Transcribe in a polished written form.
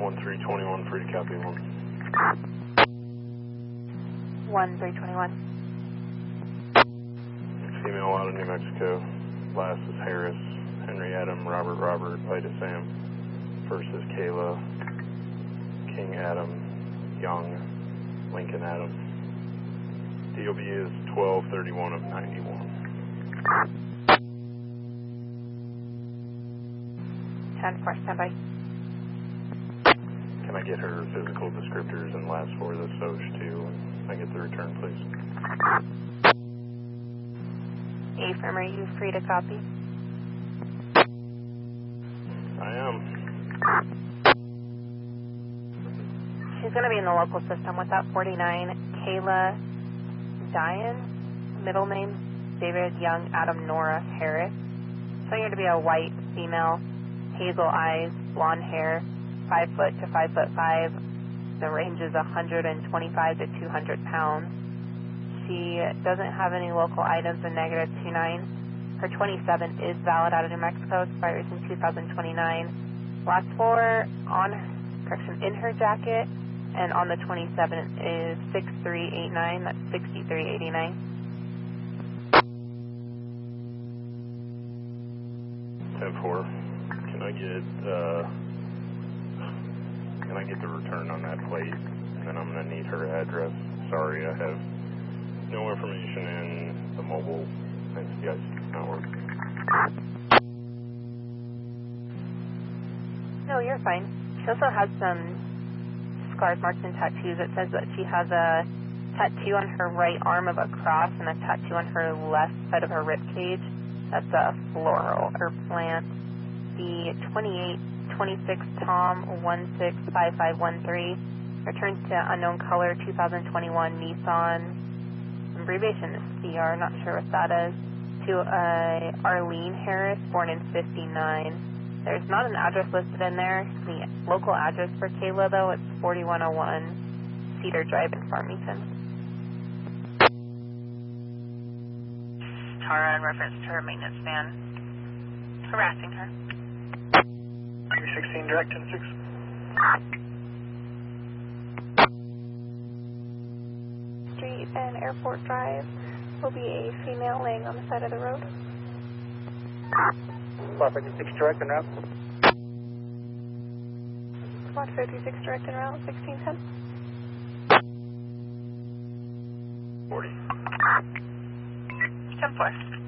1321, free to copy 1. 1321. Female out of New Mexico. Last is Harris, Henry Adam, Robert, Ida Sam. First is Kayla, King Adam, Young, Lincoln Adam. DOB is 1231 of 91. 10-4, standby. Can I get her physical descriptors and last four of the SOCH too? And I get the return, please. Affirm, are you free to copy? I am. She's going to be in the local system with that 49. Kayla Diane, middle name David Young Adam Nora Harris. Showing her to be a white female, hazel eyes, blonde hair, 5 foot to 5'5". The range is 125 to 200 pounds. She doesn't have any local items in negative 29. Her 27 is valid out of New Mexico, expires in 2029. Last four in her jacket, and on the 27 is 6389, that's 6389. 10-4. Can I get the return on that plate? And then I'm going to need her address. Sorry, I have no information in the mobile NCIC network. No, you're fine. She also has some scars, marks, and tattoos. It says that she has a tattoo on her right arm of a cross and a tattoo on her left side of her rib cage. That's a floral or plant. The 2826 Tom 165513 returns to unknown color 2021 Nissan. Abbreviation is CR, not sure what that is. To Arlene Harris, born in 59. There's not an address listed in there. The local address for Kayla, though, it's 4101 Cedar Drive in Farmington. Tara, in reference to her maintenance man harassing her. 316 direct 10-6. Street and Airport Drive will be a female laying on the side of the road. 56 direct en route. Squad 56 direct en route, 1610. 40. 10-4.